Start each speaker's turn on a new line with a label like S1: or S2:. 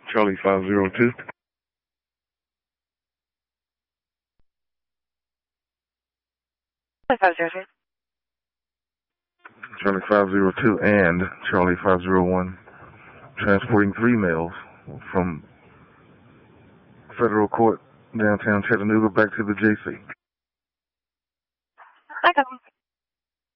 S1: Charlie 502. Charlie 502 and Charlie 501, transporting 3 males from federal court downtown Chattanooga back to the JC.
S2: I got them.